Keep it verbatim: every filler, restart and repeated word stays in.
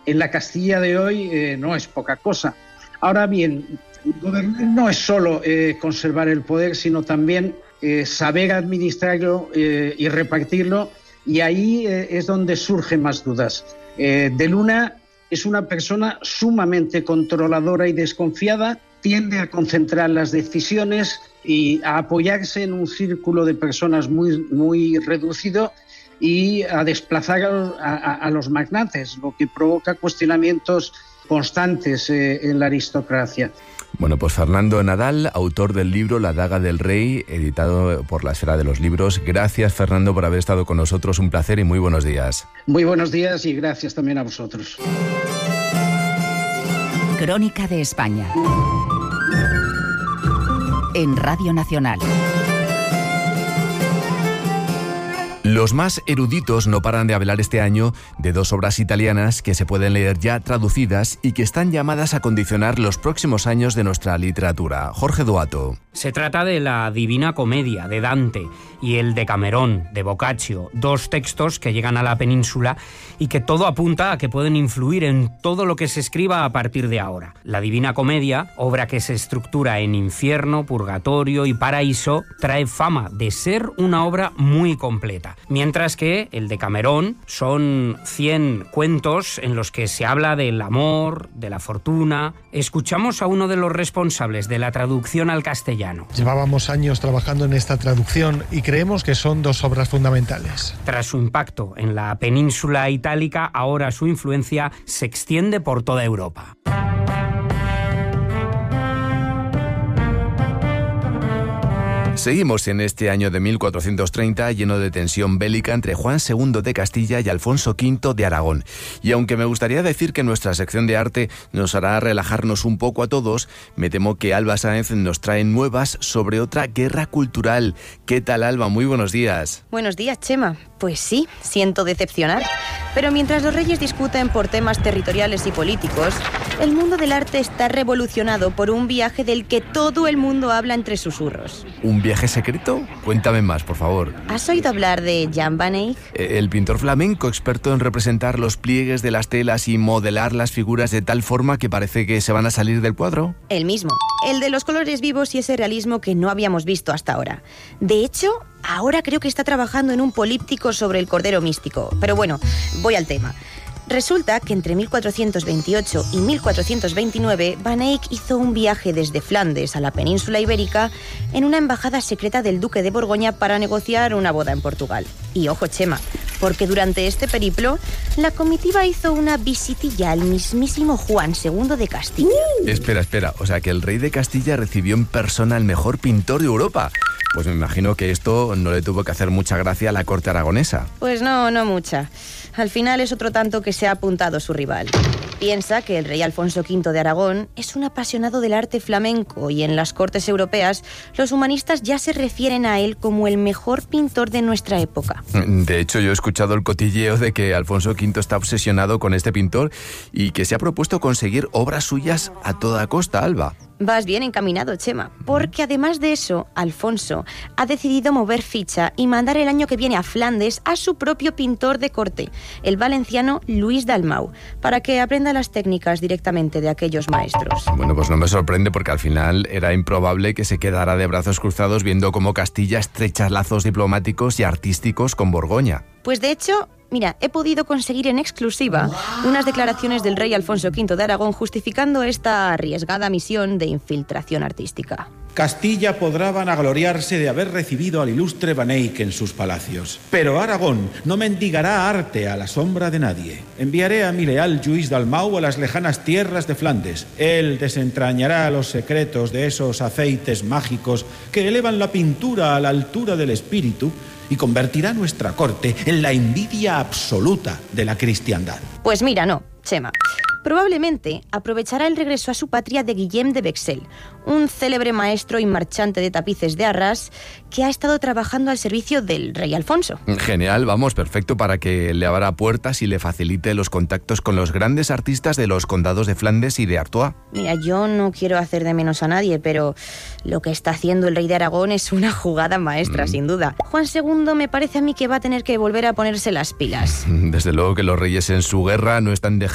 en la Castilla de hoy eh, no es poca cosa. Ahora bien, gobernar no es solo eh, conservar el poder, sino también eh, saber administrarlo eh, y repartirlo, y ahí eh, es donde surgen más dudas. Eh, de Luna es una persona sumamente controladora y desconfiada, tiende a concentrar las decisiones y a apoyarse en un círculo de personas muy, muy reducido y a desplazar a, a, a los magnates, lo que provoca cuestionamientos constantes eh, en la aristocracia. Bueno, pues Fernando Nadal, autor del libro La daga del rey, editado por la Esfera de los Libros. Gracias, Fernando, por haber estado con nosotros. Un placer y muy buenos días. Muy buenos días y gracias también a vosotros. Crónica de España en Radio Nacional. Los más eruditos no paran de hablar este año de dos obras italianas que se pueden leer ya traducidas y que están llamadas a condicionar los próximos años de nuestra literatura. Jorge Duato. Se trata de la Divina Comedia de Dante y el Decamerón de Boccaccio, dos textos que llegan a la península y que todo apunta a que pueden influir en todo lo que se escriba a partir de ahora. La Divina Comedia, obra que se estructura en infierno, purgatorio y paraíso, trae fama de ser una obra muy completa. Mientras que el Decamerón son cien cuentos en los que se habla del amor, de la fortuna. Escuchamos a uno de los responsables de la traducción al castellano. Llevábamos años trabajando en esta traducción y creemos que son dos obras fundamentales. Tras su impacto en la península itálica, ahora su influencia se extiende por toda Europa. Seguimos en este año de mil cuatrocientos treinta lleno de tensión bélica entre Juan segundo de Castilla y Alfonso quinto de Aragón. Y aunque me gustaría decir que nuestra sección de arte nos hará relajarnos un poco a todos, me temo que Alba Sáenz nos trae nuevas sobre otra guerra cultural. ¿Qué tal, Alba? Muy buenos días. Buenos días, Chema. Pues sí, siento decepcionar. Pero mientras los reyes discuten por temas territoriales y políticos, el mundo del arte está revolucionado por un viaje del que todo el mundo habla entre susurros. ¿Un viaje secreto? Cuéntame más, por favor. ¿Has oído hablar de Jan van Eyck? El pintor flamenco experto en representar los pliegues de las telas y modelar las figuras de tal forma que parece que se van a salir del cuadro. El mismo, el de los colores vivos y ese realismo que no habíamos visto hasta ahora. De hecho, ahora creo que está trabajando en un políptico sobre el Cordero Místico. Pero bueno, voy al tema. Resulta que entre mil cuatrocientos veintiocho y mil cuatrocientos veintinueve, Van Eyck hizo un viaje desde Flandes a la península ibérica en una embajada secreta del duque de Borgoña para negociar una boda en Portugal. Y ojo, Chema, porque durante este periplo, la comitiva hizo una visitilla al mismísimo Juan segundo de Castilla. Uh. Espera, espera, o sea que el rey de Castilla recibió en persona al mejor pintor de Europa. Pues me imagino que esto no le tuvo que hacer mucha gracia a la corte aragonesa. Pues no, no mucha. Al final es otro tanto que se ha apuntado su rival. Piensa que el rey Alfonso quinto de Aragón es un apasionado del arte flamenco y en las cortes europeas los humanistas ya se refieren a él como el mejor pintor de nuestra época. De hecho, yo he escuchado el cotilleo de que Alfonso quinto está obsesionado con este pintor y que se ha propuesto conseguir obras suyas a toda costa, Alba. Vas bien encaminado, Chema, porque además de eso, Alfonso ha decidido mover ficha y mandar el año que viene a Flandes a su propio pintor de corte, el valenciano Luis Dalmau, para que aprenda las técnicas directamente de aquellos maestros. Bueno, pues no me sorprende porque al final era improbable que se quedara de brazos cruzados viendo cómo Castilla estrecha lazos diplomáticos y artísticos con Borgoña. Pues de hecho, mira, he podido conseguir en exclusiva unas declaraciones del rey Alfonso quinto de Aragón justificando esta arriesgada misión de infiltración artística. Castilla podrá vanagloriarse de haber recibido al ilustre Van Eyck en sus palacios, pero Aragón no mendigará arte a la sombra de nadie. Enviaré a mi leal Lluís Dalmau a las lejanas tierras de Flandes. Él desentrañará los secretos de esos aceites mágicos que elevan la pintura a la altura del espíritu y convertirá nuestra corte en la envidia absoluta de la cristiandad. Pues mira, no, Chema. Probablemente aprovechará el regreso a su patria de Guillem de Vexel, un célebre maestro y marchante de tapices de Arras que ha estado trabajando al servicio del rey Alfonso. Genial, vamos, perfecto para que le abra puertas y le facilite los contactos con los grandes artistas de los condados de Flandes y de Artois. Mira, yo no quiero hacer de menos a nadie, pero lo que está haciendo el rey de Aragón es una jugada maestra, mm. sin duda. Juan segundo me parece a mí que va a tener que volver a ponerse las pilas. Desde luego que los reyes en su guerra no están de